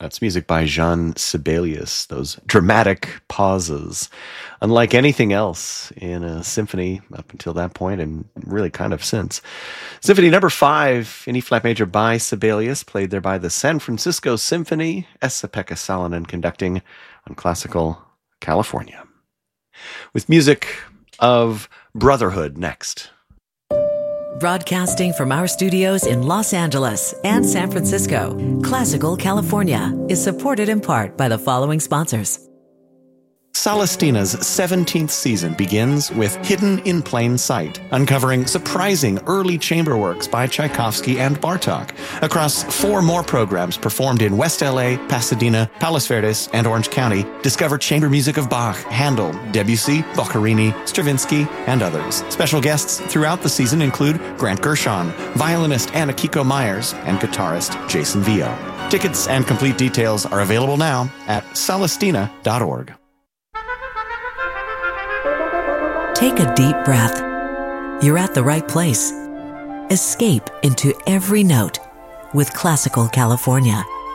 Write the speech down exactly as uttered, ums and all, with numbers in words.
That's music by Jean Sibelius, those dramatic pauses, unlike anything else in a symphony up until that point, and really kind of since. Symphony number five in E-flat major by Sibelius, played there by the San Francisco Symphony, Esa-Pekka Salonen conducting on Classical California. With music of Brotherhood next. Broadcasting from our studios in Los Angeles and San Francisco, Classical California is supported in part by the following sponsors. Salastina's seventeenth season begins with Hidden in Plain Sight, uncovering surprising early chamber works by Tchaikovsky and Bartók across four more programs performed in West L A, Pasadena, Palos Verdes, and Orange County. Discover chamber music of Bach, Handel, Debussy, Boccherini, Stravinsky, and others. Special guests throughout the season include Grant Gershon, violinist Anna Kiko Myers, and guitarist Jason Vio. Tickets and complete details are available now at salastina dot org. Take a deep breath. You're at the right place. Escape into every note with Classical California.